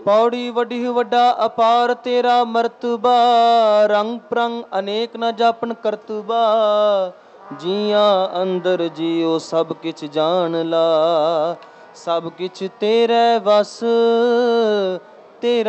ਪੌੜੀ ਵੱਡੀ ਵੱਡਾ ਅਪਾਰ ਤੇਰਾ ਮਰਤਬਾ, ਰੰਗ ਪ੍ਰੰਗ ਅਨੇਕ ਨ ਜਾਪਨ ਕਰਤਬਾ। ਜੀਆਂ ਅੰਦਰ ਜੀਓ ਸਭ ਕਿਛ ਜਾਣ ਲਾ, ਸਭ ਕਿਛ ਤੇਰੇ ਵਸ ਤੇਰਾ